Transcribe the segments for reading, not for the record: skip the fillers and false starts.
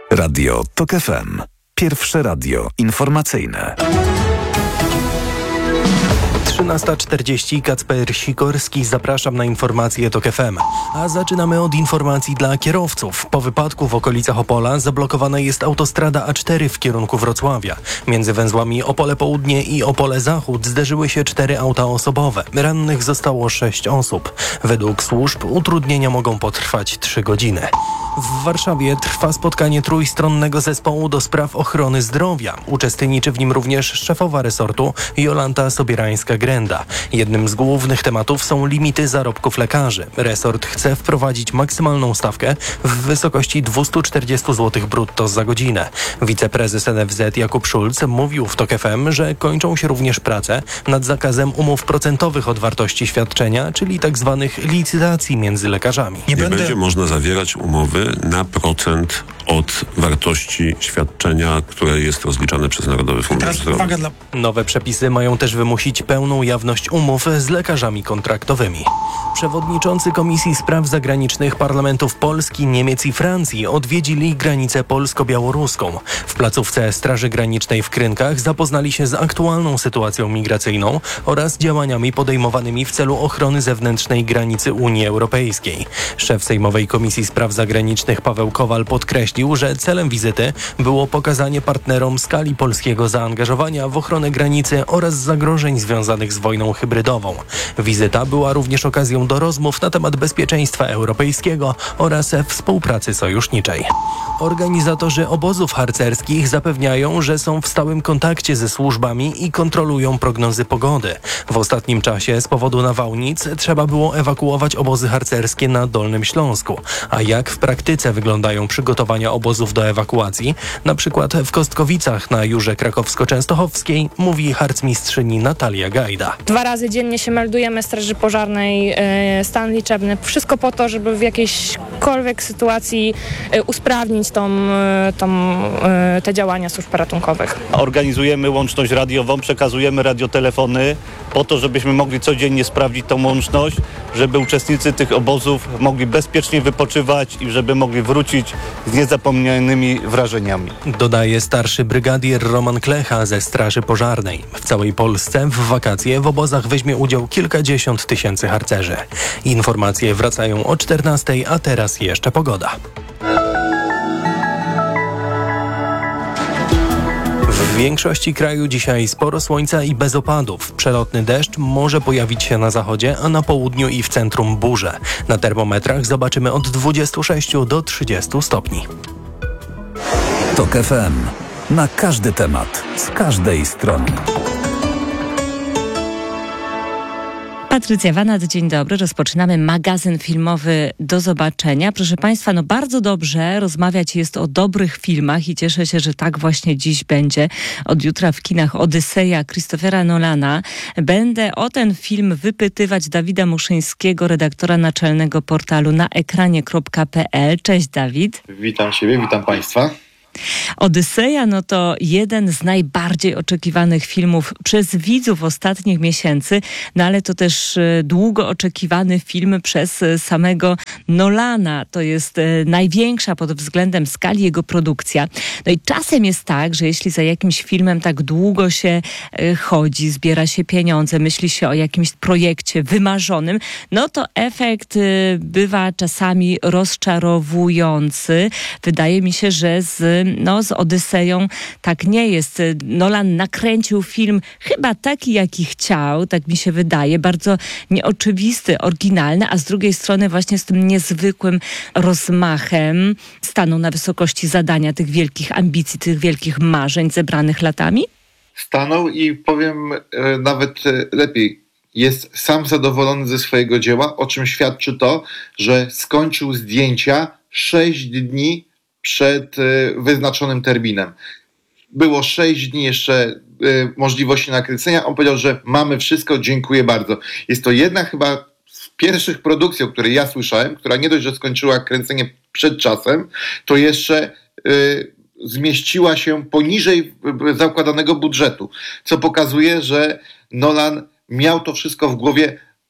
Radio TOK FM. Pierwsze radio informacyjne. 13:40, Kacper Sikorski, zapraszam na informacje TOK FM. A zaczynamy od informacji dla kierowców. Po wypadku w okolicach Opola zablokowana jest autostrada A4 w kierunku Wrocławia. Między węzłami Opole Południe i Opole Zachód zderzyły się 4 auta osobowe. Rannych zostało 6 osób. Według służb utrudnienia mogą potrwać 3 godziny. W Warszawie trwa spotkanie trójstronnego zespołu do spraw ochrony zdrowia. Uczestniczy w nim również szefowa resortu Jolanta Sobierańska-Grenda. Jednym z głównych tematów są limity zarobków lekarzy. Resort chce wprowadzić maksymalną stawkę w wysokości 240 zł brutto za godzinę. Wiceprezes NFZ Jakub Szulc mówił w TOK FM, że kończą się również prace nad zakazem umów procentowych od wartości świadczenia, czyli tzw. licytacji między lekarzami. Nie będzie można zawierać umowy na procent od wartości świadczenia, które jest rozliczane przez Narodowy Fundusz Zdrowia. Nowe przepisy mają też wymusić pełną jawność umów z lekarzami kontraktowymi. Przewodniczący Komisji Spraw Zagranicznych parlamentów Polski, Niemiec i Francji odwiedzili granicę polsko-białoruską. W placówce Straży Granicznej w Krynkach zapoznali się z aktualną sytuacją migracyjną oraz działaniami podejmowanymi w celu ochrony zewnętrznej granicy Unii Europejskiej. Szef Sejmowej Komisji Spraw Zagranicznych Paweł Kowal podkreślił, że celem wizyty było pokazanie partnerom skali polskiego zaangażowania w ochronę granicy oraz zagrożeń związanych z wojną hybrydową. Wizyta była również okazją do rozmów na temat bezpieczeństwa europejskiego oraz współpracy sojuszniczej. Organizatorzy obozów harcerskich zapewniają, że są w stałym kontakcie ze służbami i kontrolują prognozy pogody. W ostatnim czasie z powodu nawałnic trzeba było ewakuować obozy harcerskie na Dolnym Śląsku. A jak w praktyce wyglądają przygotowania obozów do ewakuacji? Na przykład w Kostkowicach na Jurze Krakowsko-Częstochowskiej mówi harcmistrzyni Natalia Gajda. 2 razy dziennie się meldujemy Straży Pożarnej, stan liczebny. Wszystko po to, żeby w jakiejśkolwiek sytuacji usprawnić te działania służb ratunkowych. Organizujemy łączność radiową, przekazujemy radiotelefony po to, żebyśmy mogli codziennie sprawdzić tą łączność, żeby uczestnicy tych obozów mogli bezpiecznie wypoczywać i żeby mogli wrócić z niezapomnianymi wrażeniami. Dodaje starszy brygadier Roman Klecha ze Straży Pożarnej. W całej Polsce w wakacje w obozach weźmie udział kilkadziesiąt tysięcy harcerzy. Informacje wracają o 14:00, a teraz jeszcze pogoda. W większości kraju dzisiaj sporo słońca i bez opadów. Przelotny deszcz może pojawić się na zachodzie, a na południu i w centrum burze. Na termometrach zobaczymy od 26 do 30 stopni. TOK FM. Na każdy temat, z każdej strony. Patrycja Wanat, dzień dobry. Rozpoczynamy magazyn filmowy Do zobaczenia. Proszę Państwa, bardzo dobrze rozmawiać jest o dobrych filmach i cieszę się, że tak właśnie dziś będzie. Od jutra w kinach Odyseja Christophera Nolana. Będę o ten film wypytywać Dawida Muszyńskiego, redaktora naczelnego portalu naekranie.pl. Cześć Dawid. Witam Ciebie, witam Państwa. Odyseja to jeden z najbardziej oczekiwanych filmów przez widzów ostatnich miesięcy, ale to też długo oczekiwany film przez samego Nolana. To jest największa pod względem skali jego produkcja. I czasem jest tak, że jeśli za jakimś filmem tak długo się chodzi, zbiera się pieniądze, myśli się o jakimś projekcie wymarzonym, to efekt bywa czasami rozczarowujący. Wydaje mi się, że z Odyseją tak nie jest. Nolan nakręcił film chyba taki, jaki chciał, tak mi się wydaje, bardzo nieoczywisty, oryginalny, a z drugiej strony właśnie z tym niezwykłym rozmachem stanął na wysokości zadania tych wielkich ambicji, tych wielkich marzeń zebranych latami? Stanął i powiem nawet lepiej. Jest sam zadowolony ze swojego dzieła, o czym świadczy to, że skończył zdjęcia 6 dni przed wyznaczonym terminem. Było 6 dni jeszcze możliwości nakręcenia. On powiedział, że mamy wszystko, dziękuję bardzo. Jest to jedna chyba z pierwszych produkcji, o której ja słyszałem, która nie dość, że skończyła kręcenie przed czasem, to jeszcze zmieściła się poniżej zakładanego budżetu, co pokazuje, że Nolan miał to wszystko w głowie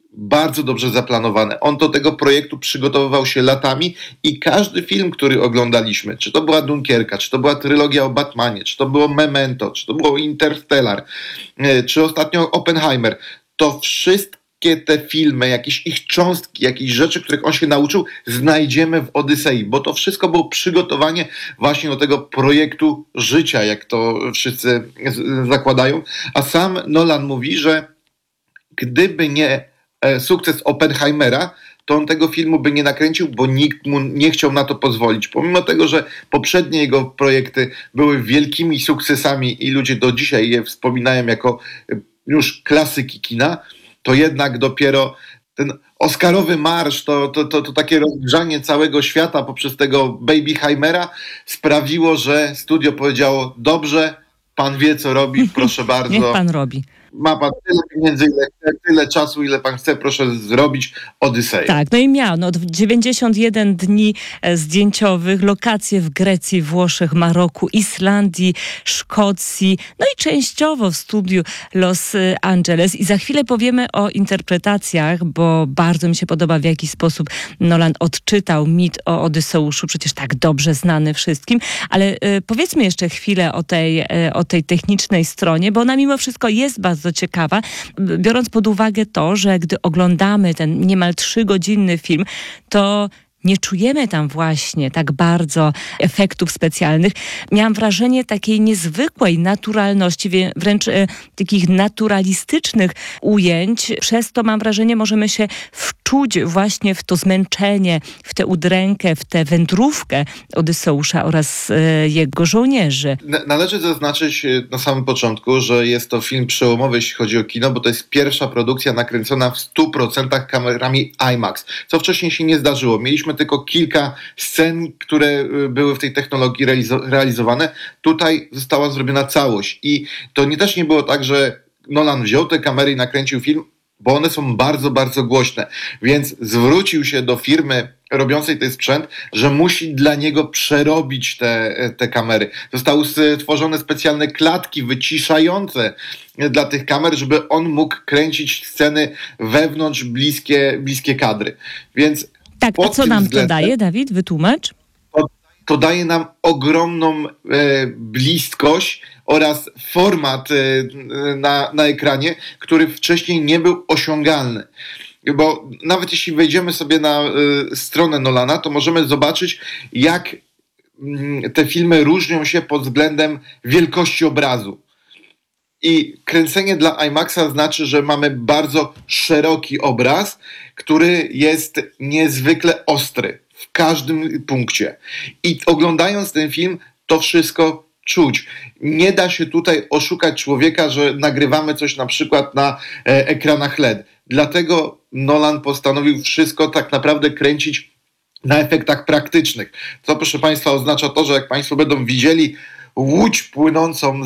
bardzo dobrze zaplanowane. On do tego projektu przygotowywał się latami i każdy film, który oglądaliśmy, czy to była Dunkierka, czy to była trylogia o Batmanie, czy to było Memento, czy to było Interstellar, czy ostatnio Oppenheimer, to wszystkie te filmy, jakieś ich cząstki, jakieś rzeczy, których on się nauczył, znajdziemy w Odysei, bo to wszystko było przygotowanie właśnie do tego projektu życia, jak to wszyscy zakładają. A sam Nolan mówi, że gdyby nie sukces Oppenheimera, to on tego filmu by nie nakręcił, bo nikt mu nie chciał na to pozwolić. Pomimo tego, że poprzednie jego projekty były wielkimi sukcesami i ludzie do dzisiaj je wspominają jako już klasyki kina, to jednak dopiero ten Oscarowy marsz, to takie rozgrzanie całego świata poprzez tego Babyheimera sprawiło, że studio powiedziało: dobrze, pan wie co robi, proszę bardzo. Niech pan robi. Ma pan tyle pieniędzy, tyle czasu, ile pan chce, proszę zrobić Odyseję. Tak, no i miał 91 dni zdjęciowych, lokacje w Grecji, Włoszech, Maroku, Islandii, Szkocji, no i częściowo w studiu Los Angeles. I za chwilę powiemy o interpretacjach, bo bardzo mi się podoba, w jaki sposób Nolan odczytał mit o Odyseuszu, przecież tak dobrze znany wszystkim, ale powiedzmy jeszcze chwilę o tej technicznej stronie, bo ona mimo wszystko jest bardzo ciekawa, biorąc pod uwagę to, że gdy oglądamy ten niemal 3-godzinny film, to nie czujemy tam właśnie tak bardzo efektów specjalnych. Miałam wrażenie takiej niezwykłej naturalności, wręcz takich naturalistycznych ujęć. Przez to, mam wrażenie, możemy się wczuć właśnie w to zmęczenie, w tę udrękę, w tę wędrówkę Odyseusza oraz jego żołnierzy. Należy zaznaczyć na samym początku, że jest to film przełomowy, jeśli chodzi o kino, bo to jest pierwsza produkcja nakręcona w 100% kamerami IMAX, co wcześniej się nie zdarzyło. Mieliśmy tylko kilka scen, które były w tej technologii realizowane. Tutaj została zrobiona całość. I to też nie było tak, że Nolan wziął te kamery i nakręcił film, bo one są bardzo, bardzo głośne. Więc zwrócił się do firmy robiącej ten sprzęt, że musi dla niego przerobić te kamery. Zostały stworzone specjalne klatki wyciszające dla tych kamer, żeby on mógł kręcić sceny wewnątrz, bliskie kadry. Więc tak, a co nam to daje, Dawid? Wytłumacz. To daje nam ogromną bliskość oraz format na ekranie, który wcześniej nie był osiągalny. Bo nawet jeśli wejdziemy sobie na stronę Nolana, to możemy zobaczyć, jak te filmy różnią się pod względem wielkości obrazu. I kręcenie dla IMAXa znaczy, że mamy bardzo szeroki obraz, który jest niezwykle ostry w każdym punkcie. I oglądając ten film, to wszystko czuć. Nie da się tutaj oszukać człowieka, że nagrywamy coś na przykład na ekranach LED. Dlatego Nolan postanowił wszystko tak naprawdę kręcić na efektach praktycznych. Co, proszę Państwa, oznacza to, że jak Państwo będą widzieli łódź płynącą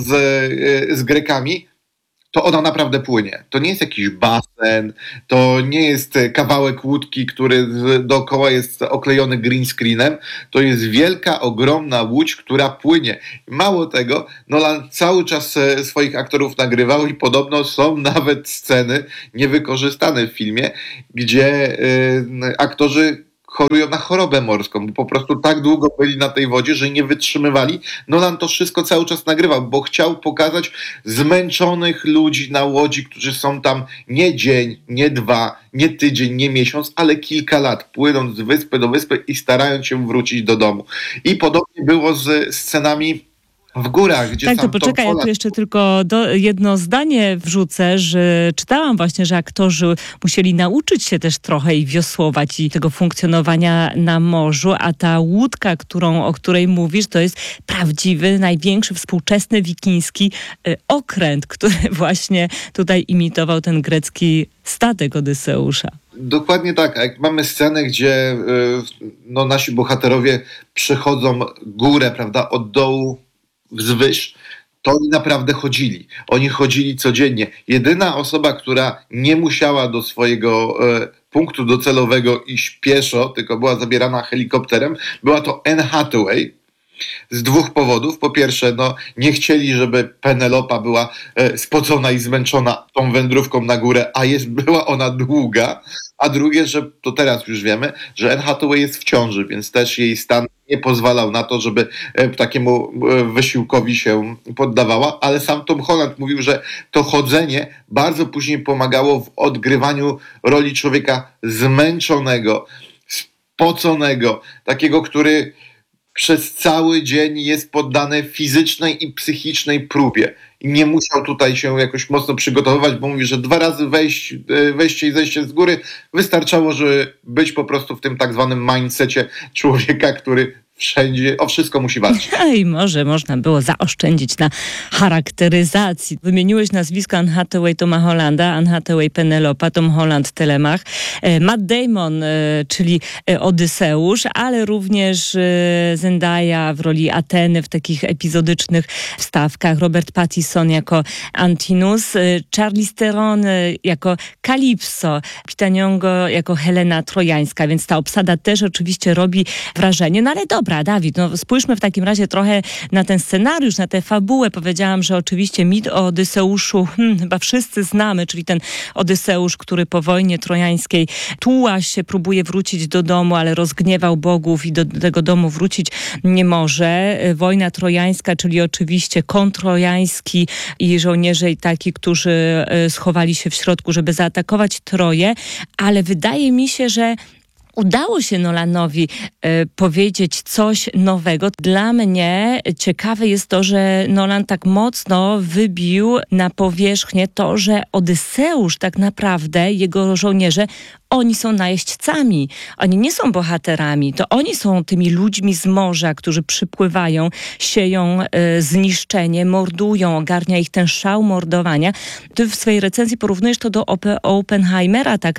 z Grekami, to ona naprawdę płynie. To nie jest jakiś basen, to nie jest kawałek łódki, który dookoła jest oklejony green screenem. To jest wielka, ogromna łódź, która płynie. Mało tego, Nolan cały czas swoich aktorów nagrywał i podobno są nawet sceny niewykorzystane w filmie, gdzie aktorzy chorują na chorobę morską, bo po prostu tak długo byli na tej wodzie, że nie wytrzymywali. Nolan to wszystko cały czas nagrywał, bo chciał pokazać zmęczonych ludzi na łodzi, którzy są tam nie dzień, nie 2, nie tydzień, nie miesiąc, ale kilka lat, płynąc z wyspy do wyspy i starając się wrócić do domu. I podobnie było z scenami w górach, gdzie tak, sam to poczekaj, ja tu jeszcze tylko jedno zdanie wrzucę, że czytałam właśnie, że aktorzy musieli nauczyć się też trochę i wiosłować i tego funkcjonowania na morzu, a ta łódka, o której mówisz, to jest prawdziwy, największy współczesny wikiński okręt, który właśnie tutaj imitował ten grecki statek Odyseusza. Dokładnie tak. Jak mamy scenę, gdzie nasi bohaterowie przechodzą górę, prawda, od dołu wzwyż, to oni naprawdę chodzili. Oni chodzili codziennie. Jedyna osoba, która nie musiała do swojego punktu docelowego iść pieszo, tylko była zabierana helikopterem, była to Anne Hathaway. z dwóch powodów. Po pierwsze, nie chcieli, żeby Penelopa była spocona i zmęczona tą wędrówką na górę, a była ona długa. A drugie, że to teraz już wiemy, że Anne Hathaway jest w ciąży, więc też jej stan nie pozwalał na to, żeby takiemu wysiłkowi się poddawała, ale sam Tom Holland mówił, że to chodzenie bardzo później pomagało w odgrywaniu roli człowieka zmęczonego, spoconego, takiego, który przez cały dzień jest poddany fizycznej i psychicznej próbie. I nie musiał tutaj się jakoś mocno przygotowywać, bo mówi, że 2 razy wejście i zejście z góry wystarczało, żeby być po prostu w tym tak zwanym mindsetie człowieka, który wszędzie o wszystko musi walczyć. I może można było zaoszczędzić na charakteryzacji. Wymieniłeś nazwisko Anne Hathaway, Toma Hollanda, Anne Hathaway, Penelopa, Tom Holland, Telemach, Matt Damon, czyli Odyseusz, ale również Zendaya w roli Ateny w takich epizodycznych wstawkach, Robert Pattinson jako Antinous, Charlize Theron jako Kalipso, Lupita Nyong'o jako Helena Trojańska, więc ta obsada też oczywiście robi wrażenie. No ale dobra, Dawid, spójrzmy w takim razie trochę na ten scenariusz, na tę fabułę. Powiedziałam, że oczywiście mit o Odyseuszu chyba wszyscy znamy, czyli ten Odyseusz, który po wojnie trojańskiej tuła się, próbuje wrócić do domu, ale rozgniewał bogów i do tego domu wrócić nie może. Wojna trojańska, czyli oczywiście kon trojański i żołnierze i taki, którzy schowali się w środku, żeby zaatakować Troję, ale wydaje mi się, że udało się Nolanowi powiedzieć coś nowego. Dla mnie ciekawe jest to, że Nolan tak mocno wybił na powierzchnię to, że Odyseusz tak naprawdę, jego żołnierze, oni są najeźdźcami. Oni nie są bohaterami. To oni są tymi ludźmi z morza, którzy przypływają, sieją zniszczenie, mordują, ogarnia ich ten szał mordowania. Ty w swojej recenzji porównujesz to do Oppenheimera tak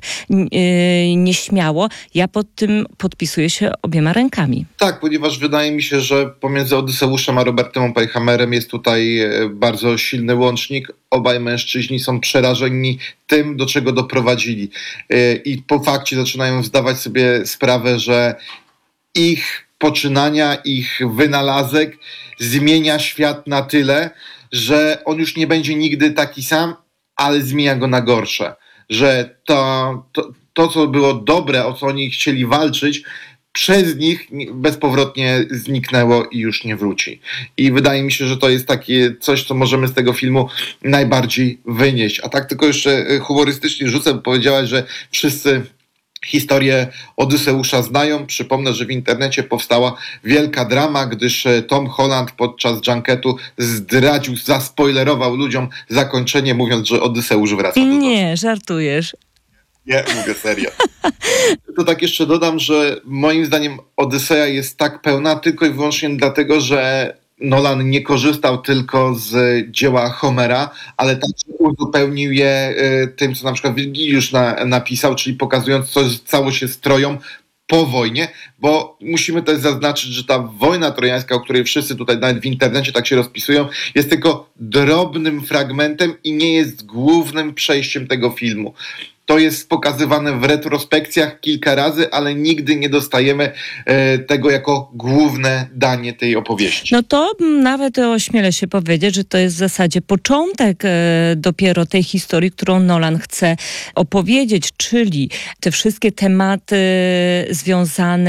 nieśmiało. Ja pod tym podpisuję się obiema rękami. Tak, ponieważ wydaje mi się, że pomiędzy Odyseuszem a Robertem Oppenheimerem jest tutaj bardzo silny łącznik. Obaj mężczyźni są przerażeni tym, do czego doprowadzili. I po fakcie zaczynają zdawać sobie sprawę, że ich poczynania, ich wynalazek zmienia świat na tyle, że on już nie będzie nigdy taki sam, ale zmienia go na gorsze. Że to, co było dobre, o co oni chcieli walczyć, przez nich bezpowrotnie zniknęło i już nie wróci. I wydaje mi się, że to jest takie coś, co możemy z tego filmu najbardziej wynieść. A tak tylko jeszcze humorystycznie rzucę, bo powiedziałaś, że wszyscy historię Odyseusza znają. Przypomnę, że w internecie powstała wielka drama, gdyż Tom Holland podczas junketu zaspoilerował ludziom zakończenie, mówiąc, że Odyseusz wraca do domu. Nie, żartujesz. Nie, mówię serio. To tak jeszcze dodam, że moim zdaniem Odyseja jest tak pełna tylko i wyłącznie dlatego, że Nolan nie korzystał tylko z dzieła Homera, ale także uzupełnił je tym, co na przykład Virgiliusz napisał, czyli pokazując, co stało się z Troją po wojnie, bo musimy też zaznaczyć, że ta wojna trojańska, o której wszyscy tutaj nawet w internecie tak się rozpisują, jest tylko drobnym fragmentem i nie jest głównym przejściem tego filmu. To jest pokazywane w retrospekcjach kilka razy, ale nigdy nie dostajemy tego jako główne danie tej opowieści. No to nawet ośmielę się powiedzieć, że to jest w zasadzie początek dopiero tej historii, którą Nolan chce opowiedzieć, czyli te wszystkie tematy związane